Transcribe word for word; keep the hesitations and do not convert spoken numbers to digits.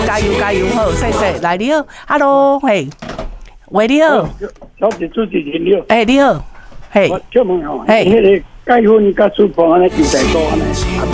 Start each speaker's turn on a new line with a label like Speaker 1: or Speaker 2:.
Speaker 1: 加油加油，好，谢谢。来你好 ，Hello， 嘿，喂你好，
Speaker 2: 小姐主持人你好，
Speaker 1: 哎你好，嘿，
Speaker 2: 我请问哦，
Speaker 1: 嘿
Speaker 2: 迄个结婚甲出破安尼就在多安尼。